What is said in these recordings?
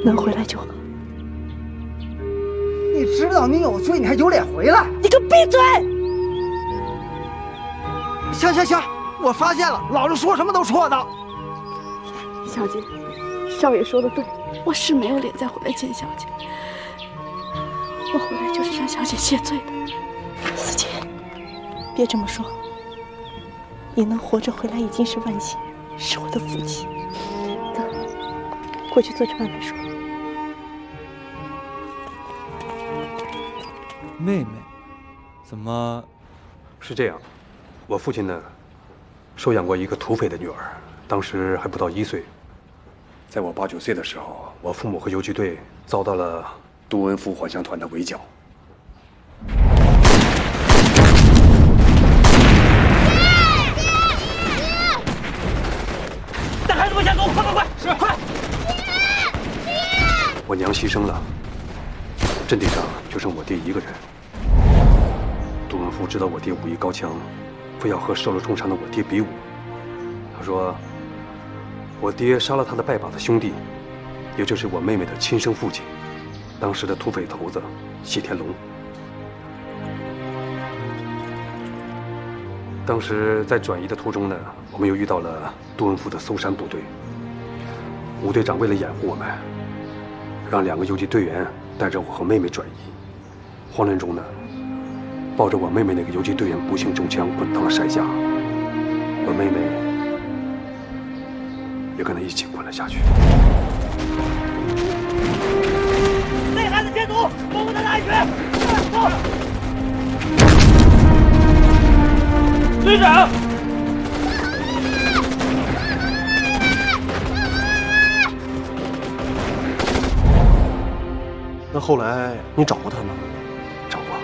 能回来就好。 你知道你有罪，你还有脸回来？ 你给我闭嘴！ 行行行，我发现了，老子说什么都错的。 小姐，少爷说的对，我是没有脸再回来见小姐。我回来就是向小姐谢罪的。四姐，别这么说。你能活着回来已经是万幸，是我的福气。走，过去坐着慢慢说。 妹妹，怎么？ 是这样，我父亲呢，收养过一个土匪的女儿，当时还不到1岁。在我8、9岁的时候，我父母和游击队遭到了杜文夫缓降团的围剿。 带孩子往下走，快快快！是，快！ 我娘牺牲了，阵地上就剩我爹一个人。杜文夫知道我爹武艺高强，非要和受了重伤的我爹比武。他说，我爹杀了他的拜把子兄弟，也就是我妹妹的亲生父亲，当时的土匪头子谢天龙。当时在转移的途中呢，我们又遇到了杜文夫的搜山部队。吴队长为了掩护我们，让2个游击队员带着我和妹妹转移。慌乱中呢，抱着我妹妹那个游击队员不幸中枪，滚到了山下。我妹妹也跟他一起滚了下去。 带孩子先走，保护他的安全。走。队长。 那后来你找过他吗？ 找过，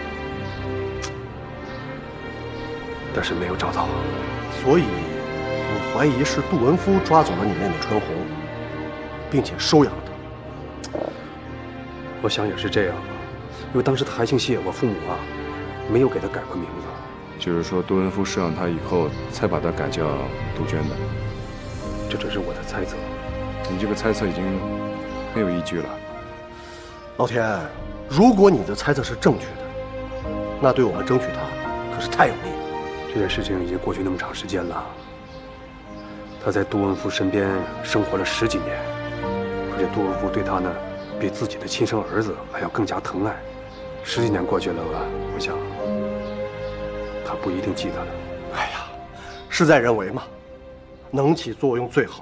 但是没有找到。 所以，你怀疑是杜文夫抓走了你妹妹春红，并且收养了她。 我想也是这样，因为当时他还姓谢，我父母啊没有给他改过名字。 就是说，杜文夫收养她以后，才把她改叫杜鹃的。 这只是我的猜测。 你这个猜测已经很有依据了。 老田，如果你的猜测是正确的，那对我们争取她可是太有利了。 这件事情已经过去那么长时间了，他在杜文夫身边生活了10几年，而且杜文夫对他呢，比自己的亲生儿子还要更加疼爱。10几年过去了，我想他不一定记得了。 哎呀，事在人为嘛，能起作用最好。